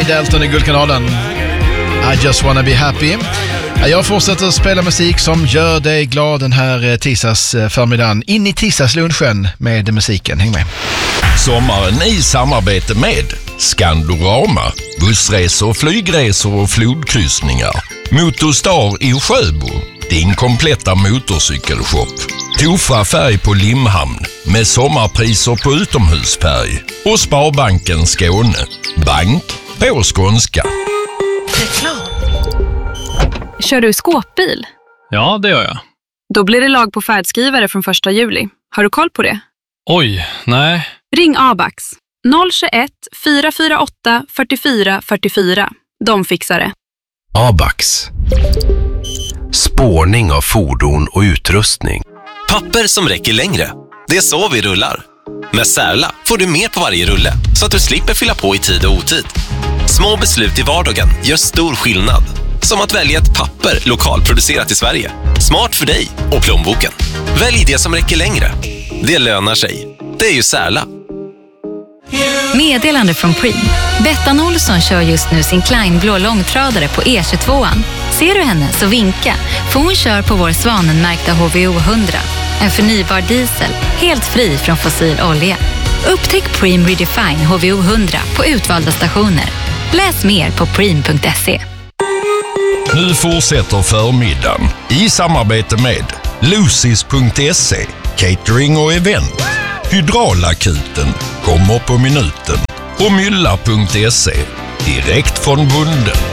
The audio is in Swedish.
Ray Dalton i Guldkanalen. I just wanna be happy. Jag fortsätter spela musik som gör dig glad den här tisdags förmiddagen. In i tisdagslunchen med musiken. Häng med. Sommaren i samarbete med Skandorama, bussresor, flygresor och flodkryssningar. Motorstar i Sjöbo, din kompletta motorcykelshop. Tofa färg på Limhamn med sommarpriser på utomhusfärg. Och Sparbanken Skåne, bank på skånska. Reklam. Kör du skåpbil? Ja, det gör jag. Då blir det lag på färdskrivare från 1 juli. Har du koll på det? Oj, nej. Ring Abax. 021 448 44 44. De fixar det. Abax. Spårning av fordon och utrustning. Papper som räcker längre. Det är så vi rullar. Med Särla får du mer på varje rulle så att du slipper fylla på i tid och otid. Små beslut i vardagen gör stor skillnad. Som att välja ett papper lokalproducerat i Sverige. Smart för dig och plånboken. Välj det som räcker längre. Det lönar sig. Det är ju Särla. Meddelande från Preem. Bettan Olsson kör just nu sin Kleinblå långtradare på E22an. Ser du henne så vinka, för hon kör på vår Svanenmärkta HVO 100. En förnybar diesel, helt fri från fossil olja. Upptäck Preem Redefine HVO 100 på utvalda stationer. Läs mer på preem.se. Nu fortsätter förmiddagen i samarbete med Lucis.se, catering och event. Hydraulakuten kommer på minuten och Mylla.se, direkt från bunden.